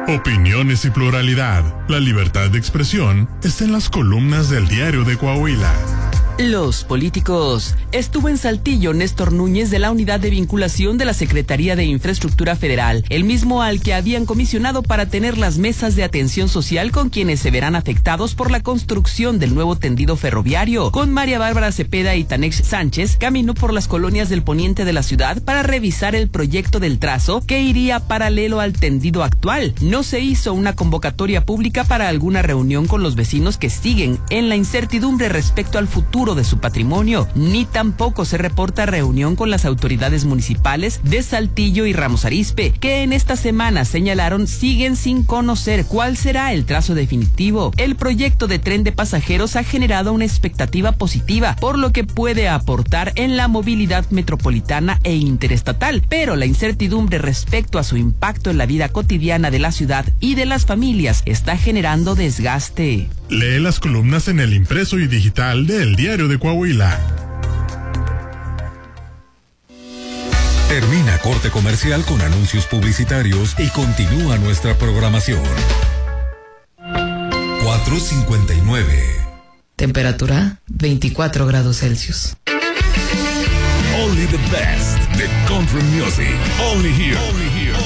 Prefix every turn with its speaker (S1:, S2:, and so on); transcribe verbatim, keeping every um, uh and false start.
S1: Opiniones y pluralidad. La libertad de expresión está en las columnas del Diario de Coahuila.
S2: Los políticos. Estuvo en Saltillo Néstor Núñez de la Unidad de Vinculación de la Secretaría de Infraestructura Federal, el mismo al que habían comisionado para tener las mesas de atención social con quienes se verán afectados por la construcción del nuevo tendido ferroviario. Con María Bárbara Cepeda y Tanex Sánchez, caminó por las colonias del poniente de la ciudad para revisar el proyecto del trazo que iría paralelo al tendido actual. No se hizo una convocatoria pública para alguna reunión con los vecinos que siguen en la incertidumbre respecto al futuro de su patrimonio, ni tampoco se reporta reunión con las autoridades municipales de Saltillo y Ramos Arizpe, que en esta semana señalaron siguen sin conocer cuál será el trazo definitivo. El proyecto de tren de pasajeros ha generado una expectativa positiva, por lo que puede aportar en la movilidad metropolitana e interestatal, pero la incertidumbre respecto a su impacto en la vida cotidiana de la ciudad y de las familias está generando desgaste.
S1: Lee las columnas en el impreso y digital de El Diario de Coahuila.
S3: Termina corte comercial con anuncios publicitarios y continúa nuestra programación. cuatro cincuenta y nueve.
S4: Temperatura veinticuatro grados Celsius.
S3: Only the best, the country music, only here, only here.